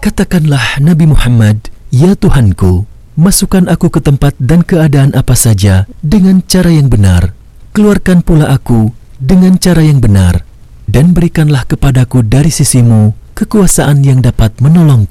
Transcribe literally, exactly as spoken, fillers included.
Katakanlah Nabi Muhammad, "Ya Tuhanku, masukkan aku ke tempat dan keadaan apa saja dengan cara yang benar. Keluarkan pula aku dengan cara yang benar. Dan berikanlah kepadaku dari sisimu kekuasaan yang dapat menolongku."